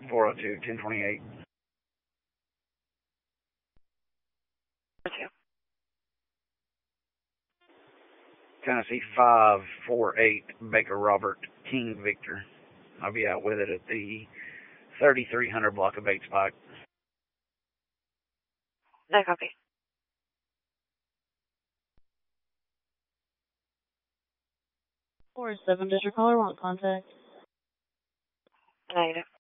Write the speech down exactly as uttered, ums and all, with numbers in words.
four oh two, ten twenty-eight. Tennessee five four eight, Baker Robert, King Victor. I'll be out with it at the thirty-three hundred block of Bates Pike. No copy. four seven, does your caller want contact? Negative.